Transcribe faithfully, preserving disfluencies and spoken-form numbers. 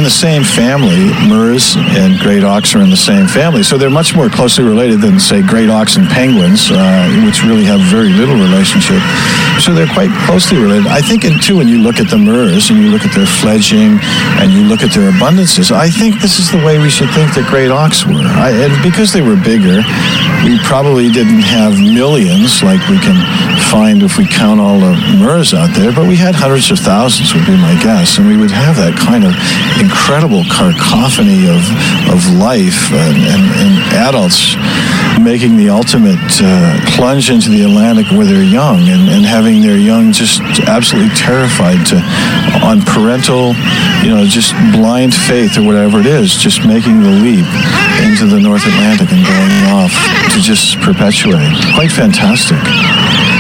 the same family. Murres and great auks are in the same family, so they're much more closely related than, say, great auks and penguins, uh, which really have very little relationship. So they're quite closely related. I think, and too, when you look at the Murres and you look at their fledging and you look at their abundances, I think this is the way we should think that great auks were. I, and because they were bigger, we probably didn't have millions like we can find if we count all the Murres out there, but we had hundreds of thousands would be my guess, and we would have that kind of incredible cacophony of of life and, and, and adults making the ultimate uh, plunge into the Atlantic where they're young and, and having their young just absolutely terrified to, on parental, you know, just blind faith or whatever it is, just making the leap into the North Atlantic and going off to just perpetuate. Quite fantastic.